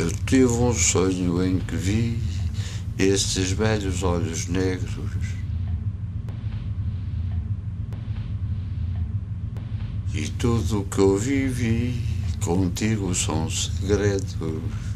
Eu tive um sonho em que vi esses velhos olhos negros e tudo o que eu vivi contigo são segredos.